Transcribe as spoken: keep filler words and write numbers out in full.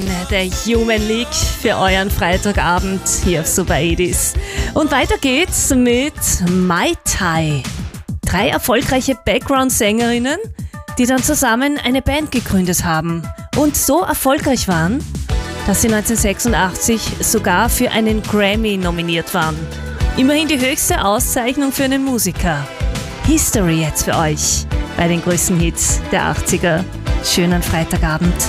Der Human League für euren Freitagabend hier auf Super achtziger. Und weiter geht's mit Mai Tai. Drei erfolgreiche Background-Sängerinnen, die dann zusammen eine Band gegründet haben und so erfolgreich waren, dass sie neunzehnhundertsechsundachtzig sogar für einen Grammy nominiert waren. Immerhin die höchste Auszeichnung für einen Musiker. History jetzt für euch bei den größten Hits der achtziger. Schönen Freitagabend.